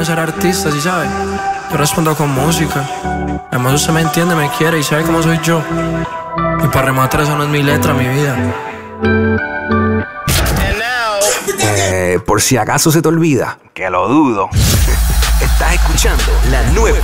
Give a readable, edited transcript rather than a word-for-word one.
de ser artista, ¿sí sabes? Yo respondo con música. Además usted me entiende, me quiere y sabe cómo soy yo. Y para rematar, eso no es mi letra, mi vida. Por si acaso se te olvida, que lo dudo. Estás escuchando la nueva